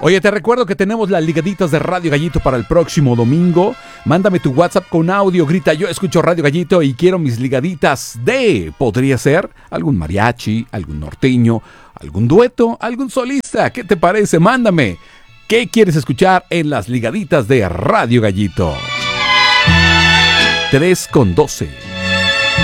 Oye, te recuerdo que tenemos las ligaditas de Radio Gallito para el próximo domingo. Mándame tu WhatsApp con audio, grita: yo escucho Radio Gallito y quiero mis ligaditas de... Podría ser algún mariachi, algún norteño, algún dueto, algún solista. ¿Qué te parece? Mándame. ¿Qué quieres escuchar en las ligaditas de Radio Gallito? 3:12